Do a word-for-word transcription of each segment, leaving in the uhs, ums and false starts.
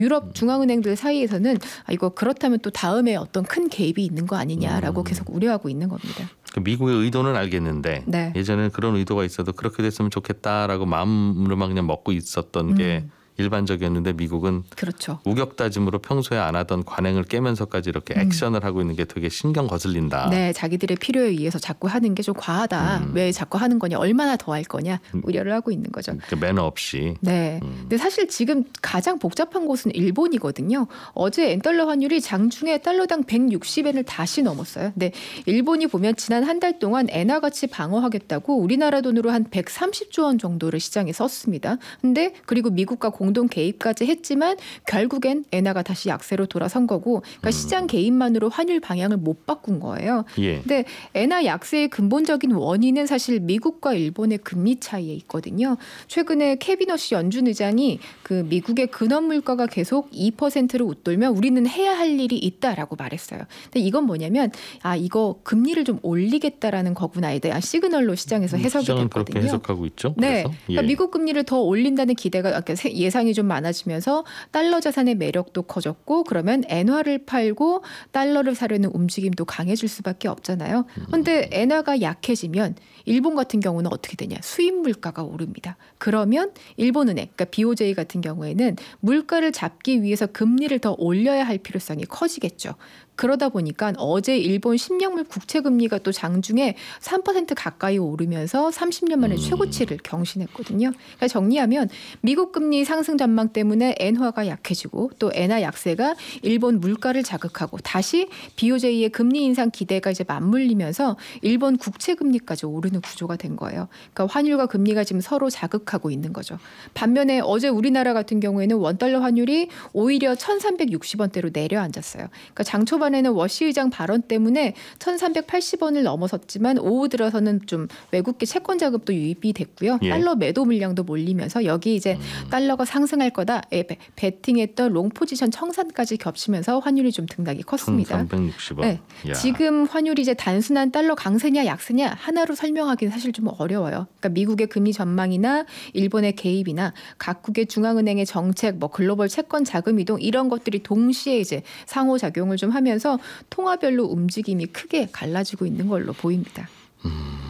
유럽 중앙은행들 사이에서는 아, 이거 그렇다면 또 다음에 어떤 큰 개입이 있는 거 아니냐라고 음. 계속 우려하고 있는 겁니다. 미국의 의도는 알겠는데 네. 예전에는 그런 의도가 있어도 그렇게 됐으면 좋겠다라고 마음으로만 그냥 먹고 있었던 게 음. 일반적이었는데 미국은 그렇죠. 우격다짐으로 평소에 안 하던 관행을 깨면서까지 이렇게 액션을 음. 하고 있는 게 되게 신경 거슬린다. 네, 자기들의 필요에 의해서 자꾸 하는 게 좀 과하다. 음. 왜 자꾸 하는 거냐, 얼마나 더 할 거냐 우려를 하고 있는 거죠. 그러니까 매너 없이. 네. 음. 근데 사실 지금 가장 복잡한 곳은 일본이거든요. 어제 엔달러 환율이 장중에 달러당 백육십 엔을 다시 넘었어요. 근데 일본이 보면 지난 한 달 동안 엔화 가치 방어하겠다고 우리나라 돈으로 한 백삼십조 원 정도를 시장에 썼습니다. 근데 그리고 미국과 공동 개입까지 했지만 결국엔 엔화가 다시 약세로 돌아선 거고, 그러니까 음. 시장 개입만으로 환율 방향을 못 바꾼 거예요. 예. 근데 엔화 약세의 근본적인 원인은 사실 미국과 일본의 금리 차이에 있거든요. 최근에 캐비너시 연준 의장이 그 미국의 근원 물가가 계속 이 퍼센트를 웃돌면 우리는 해야 할 일이 있다라고 말했어요. 근데 이건 뭐냐면 아 이거 금리를 좀 올리겠다라는 거구나에 대한 시그널로 시장에서 해석이 시장은 됐거든요. 그렇게 해석하고 있죠. 네, 그래서? 그러니까 예. 미국 금리를 더 올린다는 기대가 예상이 좀 많아지면서 달러 자산의 매력도 커졌고, 그러면 엔화를 팔고 달러를 사려는 움직임도 강해질 수밖에 없잖아요. 그런데 엔화가 약해지면 일본 같은 경우는 어떻게 되냐? 수입 물가가 오릅니다. 그러면 일본은행, 그러니까 비오제이 같은 경우에는 물가를 잡기 위해서 금리를 더 올려야 할 필요성이 커지겠죠. 그러다 보니까 어제 일본 십 년물 국채금리가 또 장중에 삼 퍼센트 가까이 오르면서 삼십 년 만에 음. 최고치를 경신했거든요. 그러니까 정리하면 미국 금리 상승 전망 때문에 엔화가 약해지고 또 엔화 약세가 일본 물가를 자극하고 다시 비오제이의 금리 인상 기대가 이제 맞물리면서 일본 국채금리까지 오르는 구조가 된 거예요. 그러니까 환율과 금리가 지금 서로 자극하고 있는 거죠. 반면에 어제 우리나라 같은 경우에는 원달러 환율이 오히려 천삼백육십 원대로 내려앉았어요. 그러니까 장 초반 에는 워시 의장 발언 때문에 천삼백팔십 원을 넘어섰지만 오후 들어서는 좀 외국계 채권 자금도 유입이 됐고요. 예. 달러 매도 물량도 몰리면서 여기 이제 음. 달러가 상승할 거다에 베팅했던 롱 포지션 청산까지 겹치면서 환율이 좀 등락이 컸습니다. 천삼백육십 원. 네. 지금 환율이 이제 단순한 달러 강세냐 약세냐 하나로 설명하기는 사실 좀 어려워요. 그러니까 미국의 금리 전망이나 일본의 개입이나 각국의 중앙은행의 정책, 뭐 글로벌 채권 자금 이동 이런 것들이 동시에 이제 상호작용을 좀 하면서 통화별로 움직임이 크게 갈라지고 있는 걸로 보입니다. 음,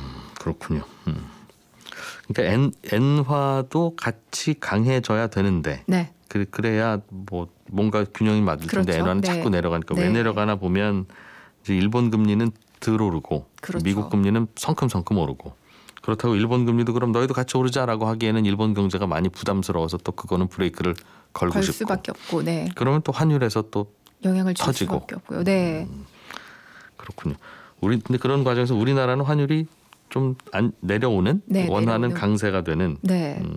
그렇군요. 음. 그러니까 엔, 엔화도 같이 강해져야 되는데 네. 그, 그래야 뭐 뭔가 균형이 맞을 텐데 그렇죠. 엔화는 네. 자꾸 내려가니까 네. 왜 내려가나 보면 이제 일본 금리는 덜 오르고 그렇죠. 미국 금리는 성큼성큼 오르고, 그렇다고 일본 금리도 그럼 너희도 같이 오르자라고 하기에는 일본 경제가 많이 부담스러워서 또 그거는 브레이크를 걸고 걸 싶고 수밖에 없고, 네. 그러면 또 환율에서 또 영향을 줄 터지고. 수밖에 없고요. 네. 음, 그렇군요. 우리 근데 그런 과정에서 우리나라는 환율이 좀 안 내려오는 네, 원화는 내려오는. 강세가 되는. 네. 음,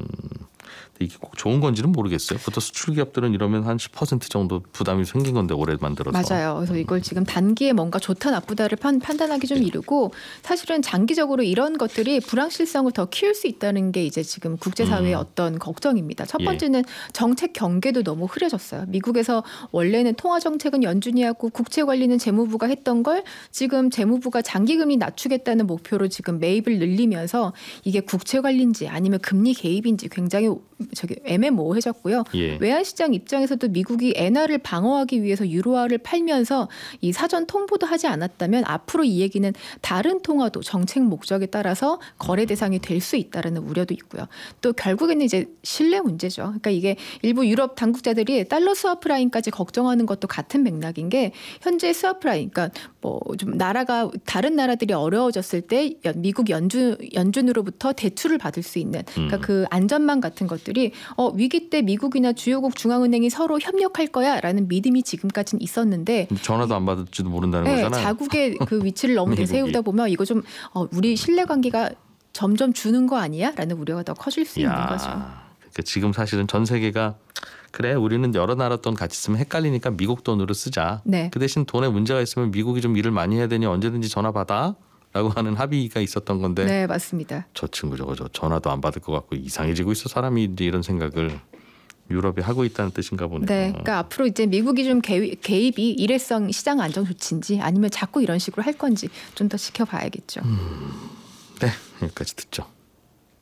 이게 꼭 좋은 건지는 모르겠어요. 보통 수출 기업들은 이러면 한 십 퍼센트 정도 부담이 생긴 건데 올해 만들어서. 맞아요. 그래서 이걸 지금 단기에 뭔가 좋다 나쁘다를 판, 판단하기 좀 이르고, 사실은 장기적으로 이런 것들이 불확실성을 더 키울 수 있다는 게 이제 지금 국제사회의 음. 어떤 걱정입니다. 첫 번째는 예. 정책 경계도 너무 흐려졌어요. 미국에서 원래는 통화 정책은 연준이 하고 국채 관리는 재무부가 했던 걸 지금 재무부가 장기금리 낮추겠다는 목표로 지금 매입을 늘리면서 이게 국채 관리인지 아니면 금리 개입인지 굉장히 저기 애매모호해졌고요. 예. 외환시장 입장에서도 미국이 엔화를 방어하기 위해서 유로화를 팔면서 이 사전 통보도 하지 않았다면 앞으로 이 얘기는 다른 통화도 정책 목적에 따라서 거래 대상이 될 수 있다는 우려도 있고요. 또 결국에는 이제 신뢰 문제죠. 그러니까 이게 일부 유럽 당국자들이 달러 스와프 라인까지 걱정하는 것도 같은 맥락인 게, 현재 스와프 라인, 그러니까 뭐 좀 나라가 다른 나라들이 어려워졌을 때 미국 연준 연준으로부터 대출을 받을 수 있는, 그러니까 음. 그 안전망 같은 것들이 어, 위기 때 미국이나 주요국 중앙은행이 서로 협력할 거야라는 믿음이 지금까지는 있었는데 전화도 안 받을지도 모른다는 네, 거잖아요. 자국의 그 위치를 너무 내세우다 보면 이거 좀 어, 우리 신뢰관계가 점점 주는 거 아니야?라는 우려가 더 커질 수 야, 있는 거죠. 그러니까 지금 사실은 전 세계가 그래 우리는 여러 나라 돈 같이 쓰면 헷갈리니까 미국 돈으로 쓰자. 네. 그 대신 돈에 문제가 있으면 미국이 좀 일을 많이 해야 되니 언제든지 전화 받아. 라고 하는 합의가 있었던 건데. 네, 맞습니다. 저 친구 저거 저 전화도 안 받을 것 같고 이상해지고 있어 사람이, 이런 생각을 유럽이 하고 있다는 뜻인가 보네요. 네, 그러니까 앞으로 이제 미국이 좀 개입, 개입이 일회성 시장 안정 조치인지 아니면 자꾸 이런 식으로 할 건지 좀 더 지켜봐야겠죠. 음, 네, 여기까지 듣죠.